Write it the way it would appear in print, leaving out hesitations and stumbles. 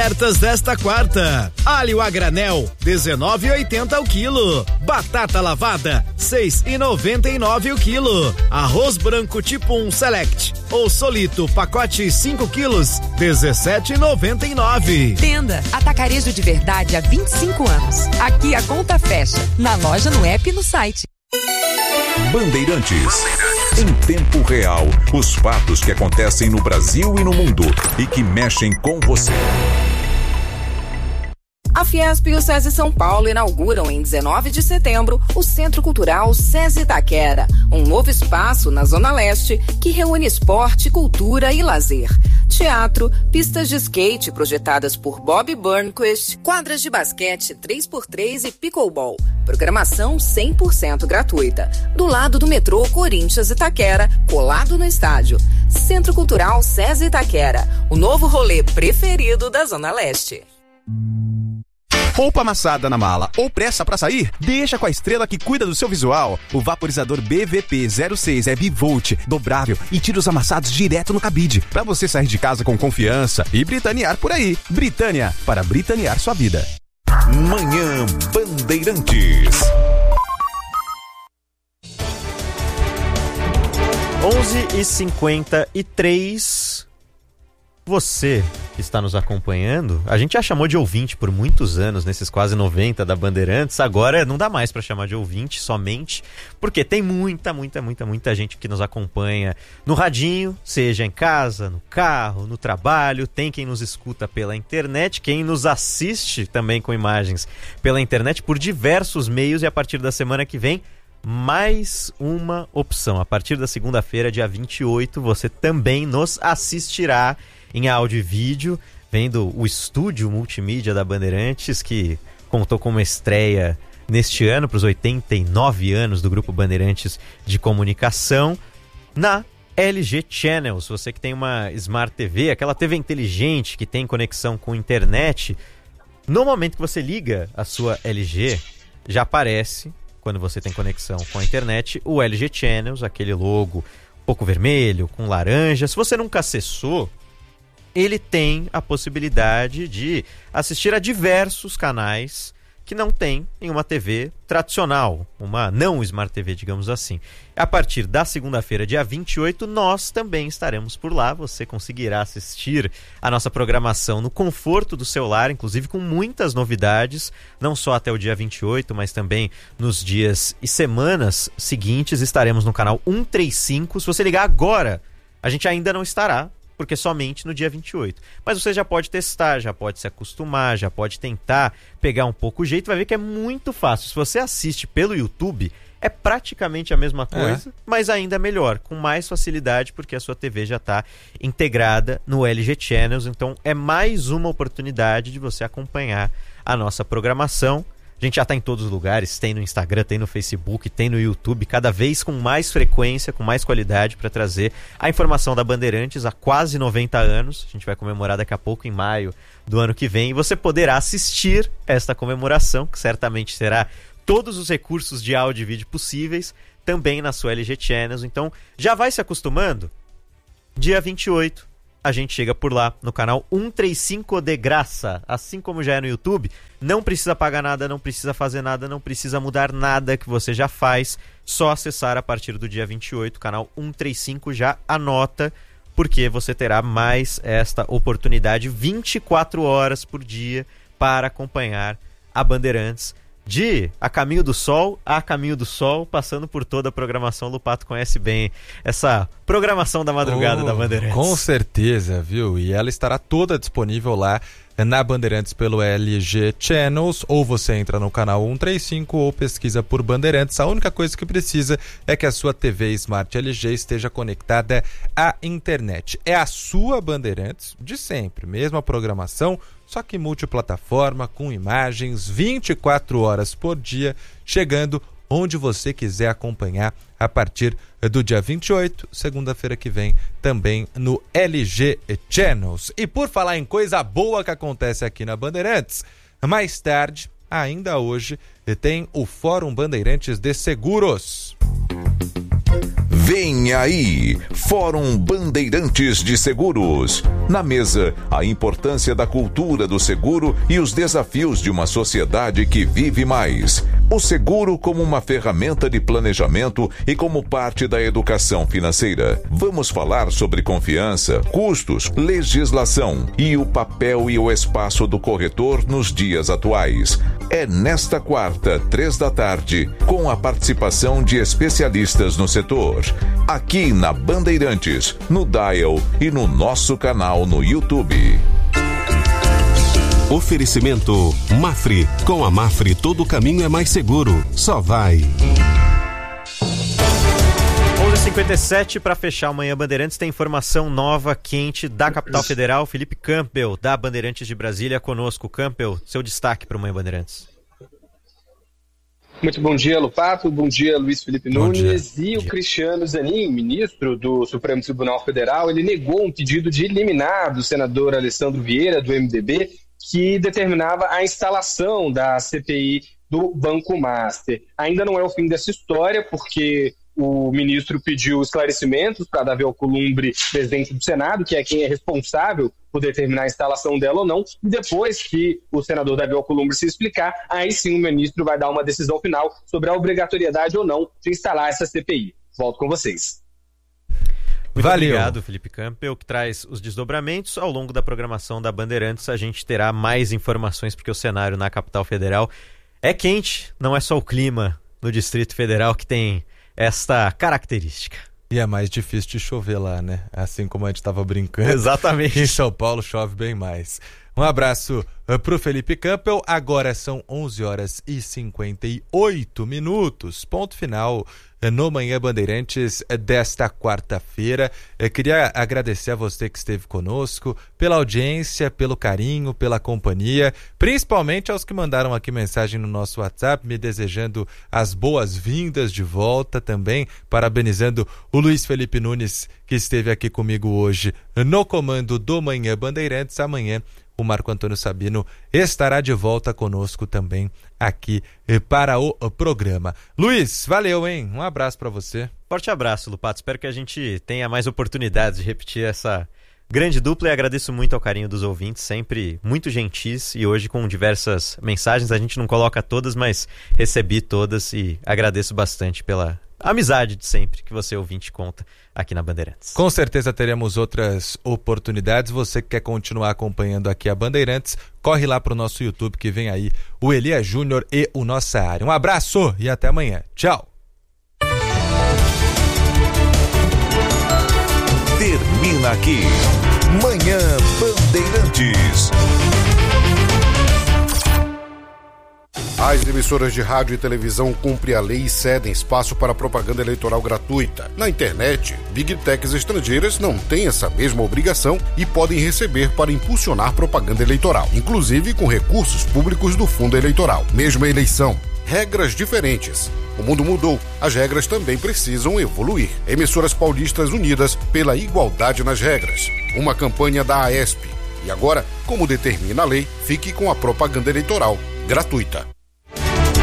ofertas desta quarta: alho a granel 19,80 o quilo, batata lavada 6,99 o quilo, arroz branco tipo 1 Select ou Solito pacote 5 quilos 17,99. Tenda Atacarejo de Verdade há 25 anos. Aqui a conta fecha, na loja, no app e no site. Bandeirantes. Em tempo real, os fatos que acontecem no Brasil e no mundo e que mexem com você. A Fiesp e o SESI São Paulo inauguram em 19 de setembro o Centro Cultural SESI Itaquera, um novo espaço na Zona Leste que reúne esporte, cultura e lazer. Teatro, pistas de skate projetadas por Bob Burnquist, quadras de basquete 3x3 e pickleball. Programação 100% gratuita. Do lado do metrô Corinthians Itaquera, colado no estádio. Centro Cultural SESI Itaquera, o novo rolê preferido da Zona Leste. Roupa amassada na mala ou pressa pra sair? Deixa com a estrela que cuida do seu visual. O vaporizador BVP06 é bivolt, dobrável e tira os amassados direto no cabide, pra você sair de casa com confiança e britanear por aí. Britânia, para britanear sua vida. Manhã Bandeirantes. 11h53. Você que está nos acompanhando, a gente já chamou de ouvinte por muitos anos, nesses quase 90 da Bandeirantes. Agora não dá mais para chamar de ouvinte somente, porque tem muita gente que nos acompanha no radinho, seja em casa, no carro, no trabalho. Tem quem nos escuta pela internet, quem nos assiste também com imagens pela internet por diversos meios. E a partir da semana que vem, mais uma opção. A partir da segunda-feira, dia 28, você também nos assistirá em áudio e vídeo, vendo o estúdio multimídia da Bandeirantes, que contou com uma estreia neste ano para os 89 anos do Grupo Bandeirantes de Comunicação, na LG Channels. Você que tem uma Smart TV, aquela TV inteligente que tem conexão com internet, no momento que você liga a sua LG, já aparece, quando você tem conexão com a internet, o LG Channels, aquele logo um pouco vermelho, com laranja. Se você nunca acessou, ele tem a possibilidade de assistir a diversos canais que não tem em uma TV tradicional, uma não Smart TV, digamos assim. A partir da segunda-feira, dia 28, nós também estaremos por lá. Você conseguirá assistir a nossa programação no conforto do seu lar, inclusive com muitas novidades, não só até o dia 28, mas também nos dias e semanas seguintes. Estaremos no canal 135. Se você ligar agora, a gente ainda não estará, porque somente no dia 28. Mas você já pode testar, já pode se acostumar, já pode tentar pegar um pouco o jeito, vai ver que é muito fácil. Se você assiste pelo YouTube, é praticamente a mesma coisa, mas ainda melhor, com mais facilidade, porque a sua TV já está integrada no LG Channels. Então é mais uma oportunidade de você acompanhar a nossa programação. A gente já está em todos os lugares, tem no Instagram, tem no Facebook, tem no YouTube, cada vez com mais frequência, com mais qualidade, para trazer a informação da Bandeirantes há quase 90 anos. A gente vai comemorar daqui a pouco, em maio do ano que vem, e você poderá assistir esta comemoração, que certamente terá todos os recursos de áudio e vídeo possíveis, também na sua LG Channels. Então já vai se acostumando. Dia 28 a gente chega por lá no canal 135 de graça, assim como já é no YouTube. Não precisa pagar nada, não precisa fazer nada, não precisa mudar nada que você já faz, só acessar a partir do dia 28, canal 135. Já anota, porque você terá mais esta oportunidade 24 horas por dia para acompanhar a Bandeirantes, de A Caminho do Sol a Caminho do Sol, passando por toda a programação. Lupato conhece bem essa programação da madrugada da Bandeirantes. Com certeza, viu? E ela estará toda disponível lá na Bandeirantes pelo LG Channels, ou você entra no canal 135 ou pesquisa por Bandeirantes. A única coisa que precisa é que a sua TV Smart LG esteja conectada à internet. É a sua Bandeirantes de sempre, mesma programação, só que multiplataforma, com imagens 24 horas por dia, chegando onde você quiser acompanhar a partir do dia 28, segunda-feira que vem, também no LG Channels. E por falar em coisa boa que acontece aqui na Bandeirantes, mais tarde, ainda hoje, tem o Fórum Bandeirantes de Seguros. Vem aí, Fórum Bandeirantes de Seguros. Na mesa, a importância da cultura do seguro e os desafios de uma sociedade que vive mais. O seguro como uma ferramenta de planejamento e como parte da educação financeira. Vamos falar sobre confiança, custos, legislação e o papel e o espaço do corretor nos dias atuais. É nesta quarta, 15h, com a participação de especialistas no setor. Aqui na Bandeirantes, no Dial e no nosso canal no YouTube. Oferecimento Mafre. Com a Mafre todo caminho é mais seguro. Só vai. 11h57 para fechar o Manhã Bandeirantes. Tem informação nova, quente da capital federal. Felipe Campbell, da Bandeirantes de Brasília, conosco. Campbell, seu destaque para o Manhã Bandeirantes. Muito bom dia, Lupato. Bom dia, Luiz Felipe Nunes. E o Cristiano Zanin, ministro do Supremo Tribunal Federal, ele negou um pedido de liminar do senador Alessandro Vieira, do MDB, que determinava a instalação da CPI do Banco Master. Ainda não é o fim dessa história, porque o ministro pediu esclarecimentos para Davi Alcolumbre, presidente do Senado, que é quem é responsável por determinar a instalação dela ou não, e depois que o senador Davi Alcolumbre se explicar, aí sim o ministro vai dar uma decisão final sobre a obrigatoriedade ou não de instalar essa CPI. Volto com vocês. Muito obrigado, Felipe Campbell, que traz os desdobramentos. Ao longo da programação da Bandeirantes, a gente terá mais informações, porque o cenário na capital federal é quente, não é só o clima no Distrito Federal que tem esta característica. E é mais difícil de chover lá, né? Assim como a gente estava brincando. Exatamente. Em São Paulo chove bem mais. Um abraço pro Felipe Campbell. Agora são 11h58. Ponto final no Manhã Bandeirantes desta quarta-feira. Eu queria agradecer a você que esteve conosco, pela audiência, pelo carinho, pela companhia, principalmente aos que mandaram aqui mensagem no nosso WhatsApp, me desejando as boas-vindas de volta também, parabenizando o Luiz Felipe Nunes, que esteve aqui comigo hoje no comando do Manhã Bandeirantes. Amanhã o Marco Antônio Sabino estará de volta conosco também aqui para o programa. Luiz, valeu, hein? Um abraço para você. Forte abraço, Lupato. Espero que a gente tenha mais oportunidades de repetir essa grande dupla e agradeço muito ao carinho dos ouvintes, sempre muito gentis e hoje com diversas mensagens. A gente não coloca todas, mas recebi todas e agradeço bastante pela amizade de sempre que você, ouvinte, conta aqui na Bandeirantes. Com certeza teremos outras oportunidades. Você que quer continuar acompanhando aqui a Bandeirantes, corre lá pro nosso YouTube que vem aí o Elias Júnior e o Nossa Área. Um abraço e até amanhã. Tchau! Termina aqui Manhã Bandeirantes. As emissoras de rádio e televisão cumprem a lei e cedem espaço para propaganda eleitoral gratuita. Na internet, Big Techs estrangeiras não têm essa mesma obrigação e podem receber para impulsionar propaganda eleitoral, inclusive com recursos públicos do fundo eleitoral. Mesma eleição, regras diferentes. O mundo mudou, as regras também precisam evoluir. Emissoras paulistas unidas pela igualdade nas regras. Uma campanha da AESP. E agora, como determina a lei, fique com a propaganda eleitoral gratuita.